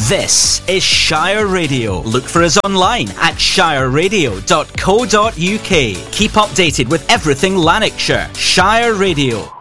This is Shire Radio. Look for us online at shireradio.co.uk. Keep updated with everything Lanarkshire. Shire Radio.